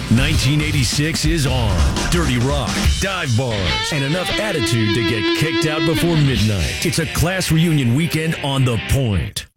1986 is on. Dirty rock, dive bars, and enough attitude to get kicked out before midnight. It's a class reunion weekend on The Point.